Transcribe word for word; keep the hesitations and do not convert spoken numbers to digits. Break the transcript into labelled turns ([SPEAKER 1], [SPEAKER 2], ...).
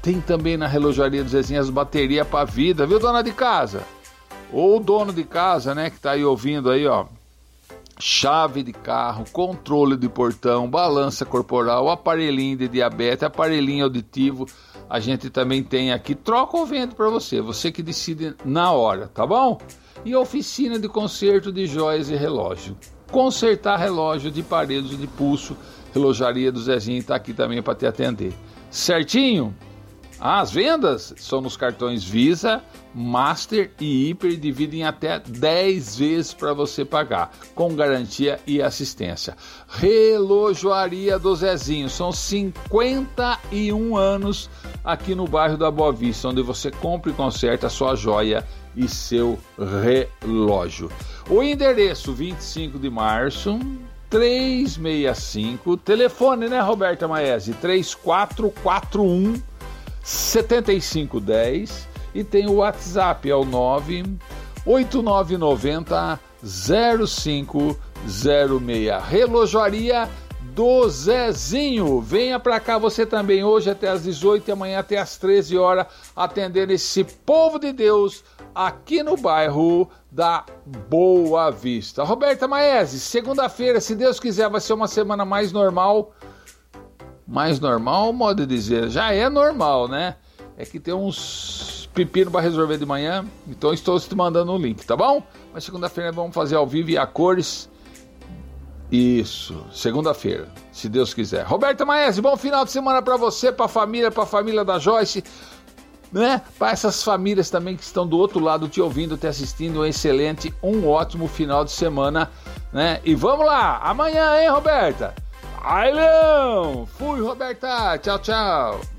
[SPEAKER 1] Tem também na relojaria do Zezinho as baterias para vida, viu, dona de casa? Ou dono de casa, né, que tá aí ouvindo aí, ó. Chave de carro, controle de portão, balança corporal, aparelhinho de diabetes, aparelhinho auditivo, a gente também tem aqui, troca ou vende para você, você que decide na hora, tá bom? E oficina de conserto de joias e relógio, consertar relógio de parede de pulso, relojaria do Zezinho tá aqui também para te atender, certinho? As vendas são nos cartões Visa, Master e Hiper e dividem até dez vezes para você pagar, com garantia e assistência. Relojoaria do Zezinho, são cinquenta e um anos aqui no bairro da Boa Vista, onde você compra e conserta a sua joia e seu relógio. O endereço vinte e cinco de março, trezentos e sessenta e cinco, telefone, né, Roberta Maese? três quatro quatro um setenta e cinco dez e tem o WhatsApp, é o nove oito nove nove zero zero cinco zero seis. Relojaria do Zezinho. Venha pra cá você também hoje até às dezoito e amanhã até às treze horas atendendo esse povo de Deus aqui no bairro da Boa Vista. Roberta Maese, segunda-feira, se Deus quiser, vai ser uma semana mais normal. Mais normal, modo de dizer, já é normal, né? É que tem uns pepino para resolver de manhã, então estou te mandando um link, tá bom? Mas segunda-feira vamos fazer ao vivo e a cores. Isso, segunda-feira, se Deus quiser. Roberta Maese, bom final de semana para você, para a família, para a família da Joyce, né? Para essas famílias também que estão do outro lado te ouvindo, te assistindo, um excelente, um ótimo final de semana, né? E vamos lá, amanhã, hein, Roberta? Ai, Leão! Fui, Roberta! Tchau, tchau!